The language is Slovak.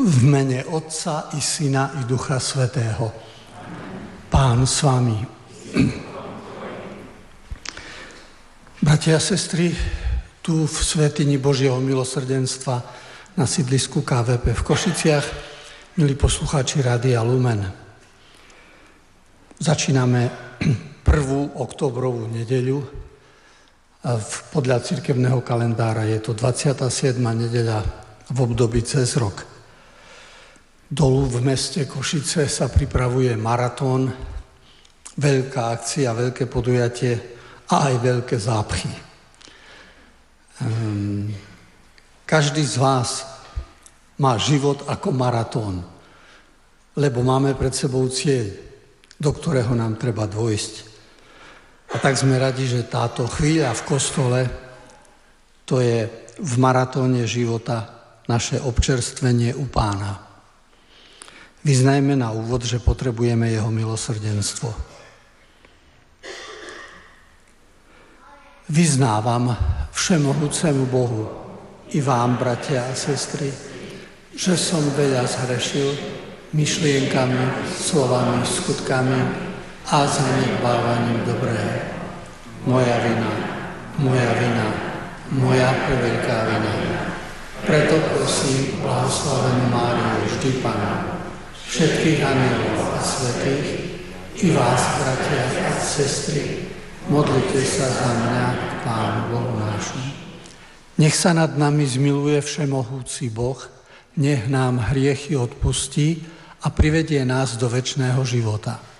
V mene Otca i Syna i Ducha Svätého. Pán s vami. Bratia a sestry, tu v svätyni Božieho milosrdenstva na sídlisku KVP v Košiciach, milí poslucháči Rádia Lumen. Začíname 1. októbrovú nedeľu. Podľa cirkevného kalendára je to 27. nedeľa v období cez rok. Dolu v meste Košice sa pripravuje maratón, veľká akcia, veľké podujatie a aj veľké zápchy. Každý z vás má život ako maratón, lebo máme pred sebou cieľ, do ktorého nám treba dôjsť. A tak sme radi, že táto chvíľa v kostole, to je v maratóne života naše občerstvenie u Pána. Vyznajme na úvod, že potrebujeme jeho milosrdenstvo. Vyznávam všemohúcemu Bohu i vám, bratia a sestry, že som veľa zhrešil myšlienkami, slovami, skutkami a zanedbávaním dobrého. Moja vina, moja preveľká vina. Preto prosím blahoslavenú Máriu, vždy Pána, všetkých anielov a svätých, i vás, bratia a sestry, modlite sa za mňa k Pánu Bohu nášmu. Nech sa nad nami zmiluje všemohúci Boh, nech nám hriechy odpustí a privedie nás do večného života.